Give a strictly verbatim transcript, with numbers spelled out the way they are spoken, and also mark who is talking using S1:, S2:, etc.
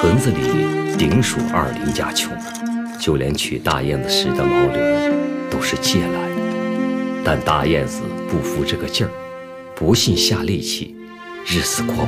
S1: 屯子里顶属二邻家穷，就连娶大燕子时的毛驴都是借来的。但大燕子不服这个劲儿，不信下力气，日子过